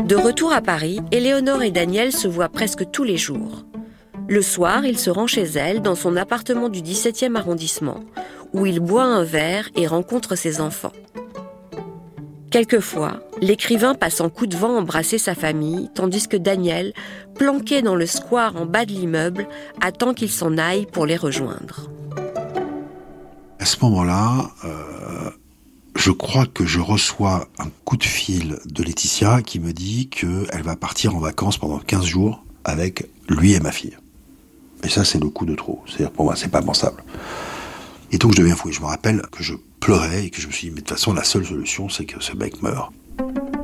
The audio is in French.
De retour à Paris, Éléonore et Daniel se voient presque tous les jours. Le soir, il se rend chez elle, dans son appartement du 17e arrondissement, où il boit un verre et rencontre ses enfants. Quelquefois, l'écrivain passe en coup de vent embrasser sa famille, tandis que Daniel, planqué dans le square en bas de l'immeuble, attend qu'il s'en aille pour les rejoindre. À ce moment-là, je crois que je reçois un coup de fil de Laetitia qui me dit qu'elle va partir en vacances pendant 15 jours avec lui et ma fille. Et ça, c'est le coup de trop. C'est-à-dire, pour moi, c'est pas pensable. Et donc, je deviens fou. Je me rappelle que je pleurais et que je me suis dit, mais de toute façon, la seule solution, c'est que ce mec meure.